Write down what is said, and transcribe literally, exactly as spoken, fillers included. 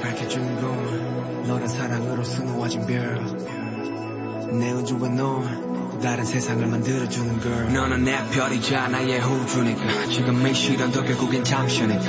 밝혀주는 건 너란 사랑으로 수놓아진 별내 우주와 넌 다른 세상을 만들어주는 걸. 너는 내 별이자 나의 우주니까 지금 이 시련도 결국엔 잠시니까